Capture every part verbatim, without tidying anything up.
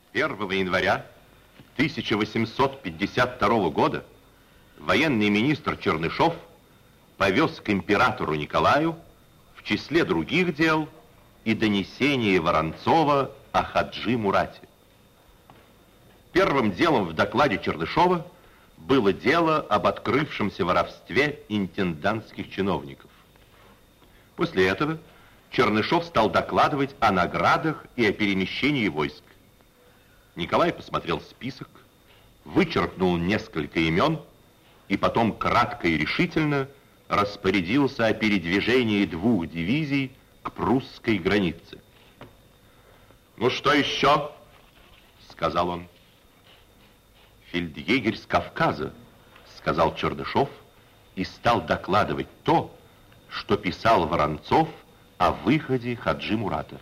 первого января тысяча восемьсот пятьдесят второго года военный министр Чернышов повез к императору Николаю в числе других дел и донесение Воронцова о Хаджи Мурате. Первым делом в докладе Чернышова было дело об открывшемся воровстве интендантских чиновников. После этого Чернышов стал докладывать о наградах и о перемещении войск. Николай посмотрел список, вычеркнул несколько имен и потом кратко и решительно распорядился о передвижении двух дивизий к прусской границе. «Ну что еще?» — сказал он. «Фельдъегерь с Кавказа», — сказал Чернышов и стал докладывать то, что писал Воронцов о выходе Хаджи Мурата.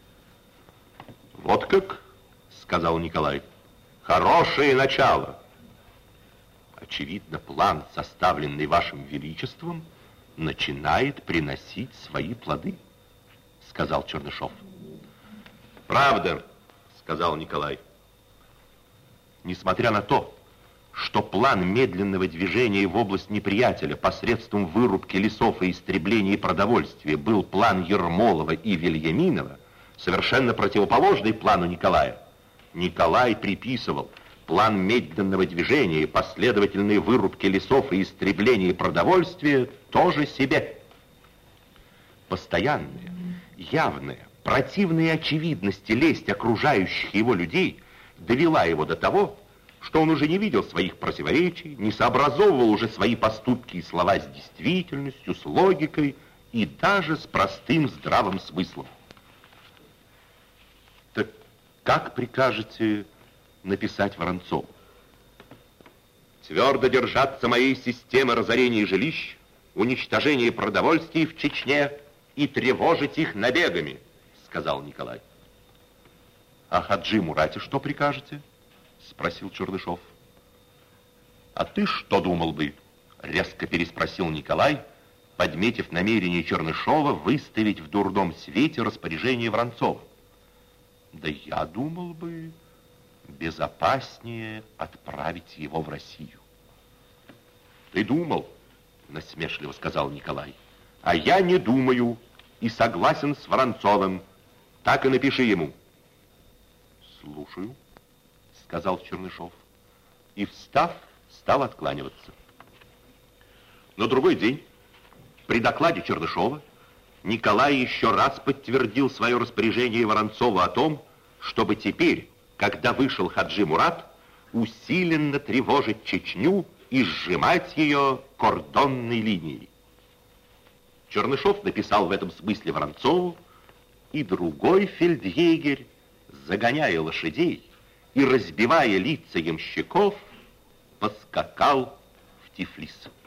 «Вот как?» — сказал Николай. «Хорошее начало». «Очевидно, план, составленный вашим величеством, начинает приносить свои плоды», — сказал Чернышов. «Правда», — сказал Николай. Несмотря на то, что план медленного движения в область неприятеля посредством вырубки лесов и истребления продовольствия был план Ермолова и Вильяминова, совершенно противоположный плану Николая, Николай приписывал план медленного движения, последовательные вырубки лесов и истребления продовольствия тоже себе. Постоянная, явная, противная очевидности лесть окружающих его людей довела его до того, что он уже не видел своих противоречий, не сообразовывал уже свои поступки и слова с действительностью, с логикой и даже с простым здравым смыслом. Так как прикажете написать Воронцову? Твердо держаться моей системы разорения жилищ, уничтожения продовольствия в Чечне и тревожить их набегами, сказал Николай. А Хаджи Мурате что прикажете? Спросил Чернышов. А ты что думал бы? Резко переспросил Николай, подметив намерение Чернышова выставить в дурном свете распоряжение Воронцова. Да я думал бы, безопаснее отправить его в Россию. Ты думал, насмешливо сказал Николай, а я не думаю и согласен с Воронцовым. Так и напиши ему. Слушаю, сказал Чернышов, и, встав, стал откланиваться. На другой день, при докладе Чернышова, Николай еще раз подтвердил свое распоряжение Воронцову о том, чтобы теперь, когда вышел Хаджи Мурат, усиленно тревожить Чечню и сжимать ее кордонной линией. Чернышов написал в этом смысле Воронцову, и другой фельдъегерь, загоняя лошадей и разбивая лица ямщиков, поскакал в Тифлис.